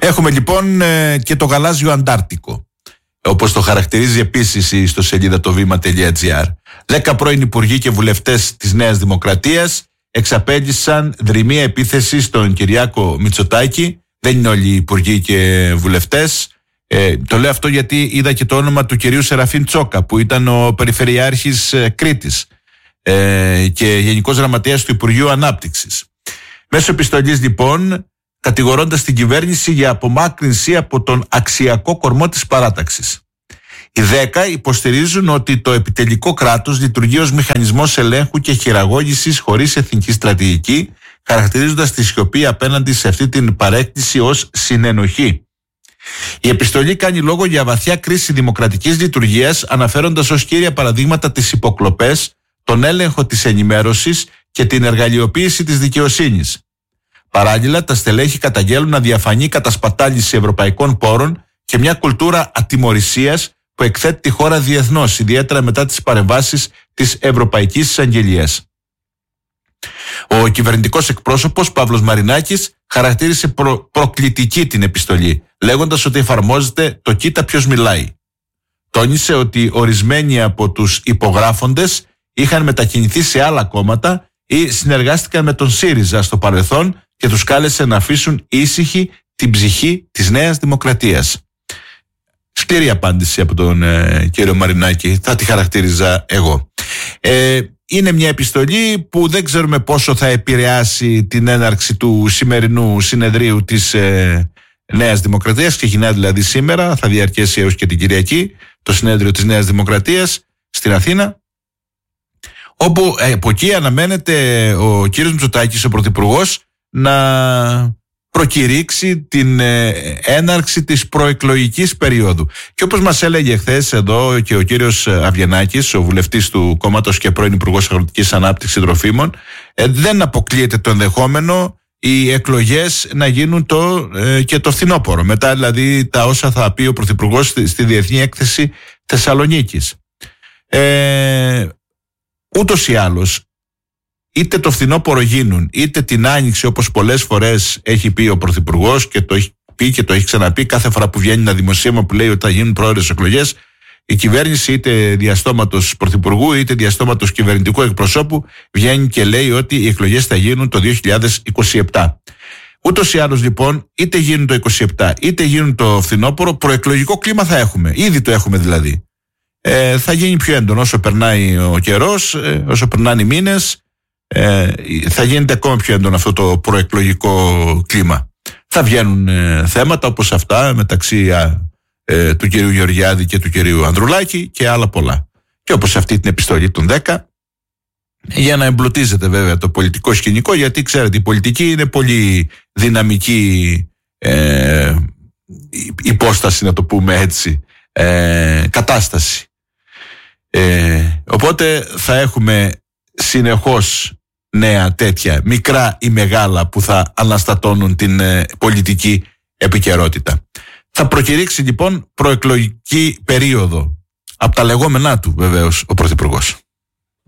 Έχουμε λοιπόν και το γαλάζιο Αντάρτικο, όπως το χαρακτηρίζει επίσης η ιστοσελίδα το βήμα.gr. 10 πρώην υπουργοί και βουλευτές της Νέας Δημοκρατίας εξαπέλυσαν δρυμία επίθεση στον Κυριάκο Μητσοτάκη. Δεν είναι όλοι οι υπουργοί και βουλευτές. Το λέω αυτό γιατί είδα και το όνομα του κυρίου Σεραφείμ Τσόκα, που ήταν ο Περιφερειάρχης Κρήτης και Γενικός Γραμματέας του Υπουργείου Ανάπτυξης. Μέσω επιστολής λοιπόν, κατηγορώντας την κυβέρνηση για απομάκρυνση από τον αξιακό κορμό της παράταξης. Οι 10 υποστηρίζουν ότι το επιτελικό κράτος λειτουργεί ως μηχανισμός ελέγχου και χειραγώγησης χωρίς εθνική στρατηγική, χαρακτηρίζοντας τη σιωπή απέναντι σε αυτή την παρέκκληση ως συνενοχή. Η επιστολή κάνει λόγο για βαθιά κρίση δημοκρατικής λειτουργίας, αναφέροντας ως κύρια παραδείγματα τις υποκλοπές, τον έλεγχο της ενημέρωσης και την εργαλειοποίηση της δικαιοσύνης. Παράλληλα, τα στελέχη καταγγέλουν αδιαφανή κατασπατάληση ευρωπαϊκών πόρων και μια κουλτούρα ατιμωρησίας που εκθέτει τη χώρα διεθνώς, ιδιαίτερα μετά τις παρεμβάσεις της Ευρωπαϊκής Εισαγγελίας. Ο κυβερνητικός εκπρόσωπος Παύλος Μαρινάκης χαρακτήρισε προκλητική την επιστολή, λέγοντας ότι εφαρμόζεται το «κοίτα ποιος μιλάει». Τόνισε ότι ορισμένοι από τους υπογράφοντες είχαν μετακινηθεί σε άλλα κόμματα ή συνεργάστηκαν με τον ΣΥΡΙΖΑ στο παρελθόν και τους κάλεσε να αφήσουν ήσυχη την ψυχή της Νέας Δημοκρατίας. Σκληρή απάντηση από τον κύριο Μαρινάκη, θα τη χαρακτήριζα εγώ. Είναι μια επιστολή που δεν ξέρουμε πόσο θα επηρεάσει την έναρξη του σημερινού συνεδρίου της Νέας Δημοκρατίας. Ξεκινά δηλαδή σήμερα, θα διαρκέσει έως και την Κυριακή το συνέδριο της Νέας Δημοκρατίας στην Αθήνα, όπου από εκεί αναμένεται ο κύριος Μητσοτάκης, ο Πρωθυπουργός, να προκηρύξει την έναρξη της προεκλογικής περίοδου. Και όπως μας έλεγε χθες εδώ και ο κύριος Αβγενάκης, ο βουλευτής του κόμματος και πρώην Υπουργός Αγροτικής Ανάπτυξης Τροφίμων, δεν αποκλείεται το ενδεχόμενο οι εκλογές να γίνουν και το φθινόπωρο. Μετά δηλαδή τα όσα θα πει ο Πρωθυπουργός στη Διεθνή Έκθεση Θεσσαλονίκης. Ούτως ή άλλως, είτε το φθινόπωρο γίνουν, είτε την άνοιξη, όπως πολλές φορές έχει πει ο Πρωθυπουργός και το έχει πει και το έχει ξαναπεί κάθε φορά που βγαίνει ένα δημοσίευμα που λέει ότι θα γίνουν πρόορες εκλογές, η κυβέρνηση είτε διαστόματος Πρωθυπουργού είτε διαστόματος κυβερνητικού εκπροσώπου βγαίνει και λέει ότι οι εκλογές θα γίνουν το 2027. Ούτως ή άλλως λοιπόν, είτε γίνουν το 2027 είτε γίνουν το φθινόπωρο, προεκλογικό κλίμα θα έχουμε. Ήδη το έχουμε δηλαδή. Θα γίνει πιο έντονο όσο περνάει ο καιρός, όσο περνάνε οι μήνες. Θα γίνεται ακόμα πιο έντονο αυτό το προεκλογικό κλίμα. Θα βγαίνουν θέματα όπως αυτά μεταξύ του κυρίου Γεωργιάδη και του κυρίου Ανδρουλάκη και άλλα πολλά. Και όπως αυτή την επιστολή των 10, για να εμπλουτίζεται βέβαια το πολιτικό σκηνικό, γιατί ξέρετε η πολιτική είναι πολύ δυναμική υπόσταση, να το πούμε έτσι, κατάσταση. Οπότε θα έχουμε συνεχώς νέα τέτοια, μικρά ή μεγάλα, που θα αναστατώνουν την πολιτική επικαιρότητα. Θα προκηρύξει λοιπόν προεκλογική περίοδο, από τα λεγόμενά του βεβαίως ο Πρωθυπουργός.